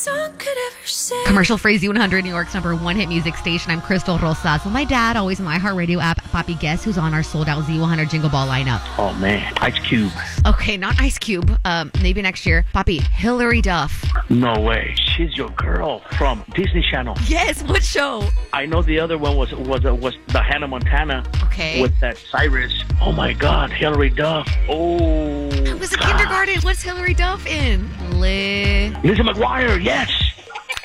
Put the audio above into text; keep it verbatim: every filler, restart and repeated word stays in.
song could ever say. Commercial free Z one hundred, New York's number one hit music station. I'm Crystal Rosas with my dad, always on the iHeartRadio app. Papi, guess who's on our sold-out Z one hundred Jingle Ball lineup? Oh, man. Ice Cube. Okay, not Ice Cube. Um, maybe next year. Papi, Hillary Duff. No way. She's your girl from Disney Channel. Yes, what show? I know the other one was was uh, was the Hannah Montana. Okay. With that Cyrus. Oh, my God. Hillary Duff. Oh. It was a kindergarten. What's Hillary Duff in? Liz. Lizzie McGuire. Yes.